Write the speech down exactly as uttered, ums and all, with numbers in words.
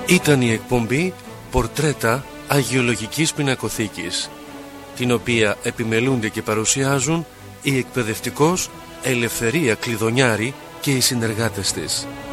Ήταν η εκπομπή «Πορτρέτα Αγιολογικής Πινακοθήκης», την οποία επιμελούνται και παρουσιάζουν η εκπαιδευτικός Ελευθερία Κλειδονιάρη και οι συνεργάτες της.